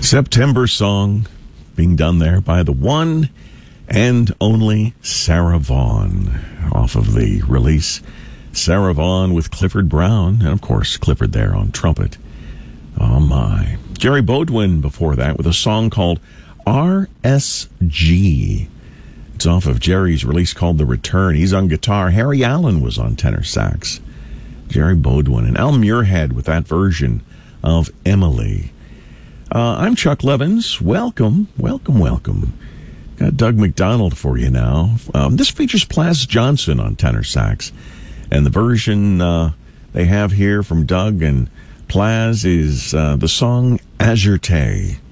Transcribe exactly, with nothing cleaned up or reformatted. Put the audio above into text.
September Song being done there by the one and only Sarah Vaughan off of the release. Sarah Vaughan with Clifford Brown, and of course Clifford there on trumpet. Oh my. Jerry Bodwin before that with a song called R S G. It's off of Jerry's release called The Return. He's on guitar. Harry Allen was on tenor sax. Jerry Bodwin and Al Muirhead with that version of Emily. Uh, I'm Chuck Levins. Welcome, welcome, welcome. Got Doug McDonald for you now. Um, this features Plaz Johnson on tenor sax. And the version uh, they have here from Doug and Plaz is uh, the song Azurte.